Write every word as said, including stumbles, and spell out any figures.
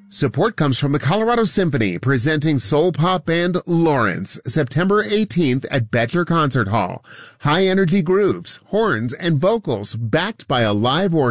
Support comes from the Colorado Symphony, presenting soul pop band Lawrence, September eighteenth at Betcher Concert Hall. High energy grooves, horns, and vocals backed by a live orchestra.